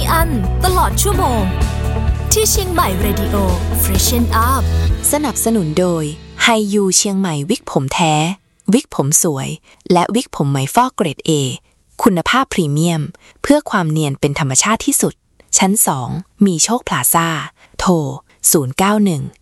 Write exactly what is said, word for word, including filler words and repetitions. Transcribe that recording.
อันตลอดชั่วโมงที่เชียงใหม่ Radio Freshen Up สนับสนุนโดยไฮยูเชียงใหม่วิกผมแท้วิกผมสวยและวิกผมไหมฟอกเกรด A คุณภาพพรีเมียมเพื่อความเนียนเป็นธรรมชาติที่สุดชั้นสองมีโชคพลาซ่าโทรศูนย์ เก้า หนึ่ง